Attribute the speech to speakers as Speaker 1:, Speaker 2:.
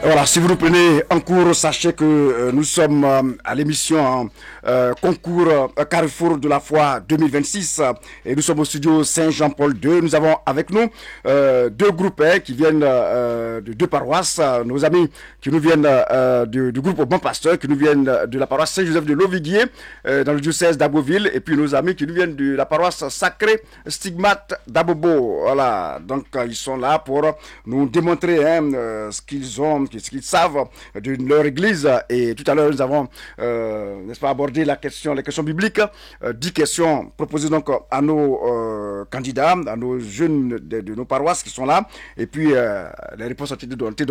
Speaker 1: Voilà, si vous nous prenez en cours, sachez que nous sommes à l'émission concours Carrefour de la foi 2026 et nous sommes au studio Saint-Jean-Paul II. Nous avons avec nous deux groupes qui viennent de deux paroisses, nos amis qui nous viennent du groupe Bon Pasteur, qui nous viennent de la paroisse Saint-Joseph de Loviguier dans le diocèse d'Abbeville, et puis nos amis qui nous viennent de la paroisse Sacré Stigmate d'Abobo. Voilà, donc ils sont là pour nous démontrer ce qu'ils ont, ce qu'ils savent de leur église. Et tout à l'heure, nous avons, n'est-ce pas, abordé les questions bibliques. 10 questions proposées donc à nos candidats, à nos jeunes de nos paroisses qui sont là. Et puis, les réponses ont été données.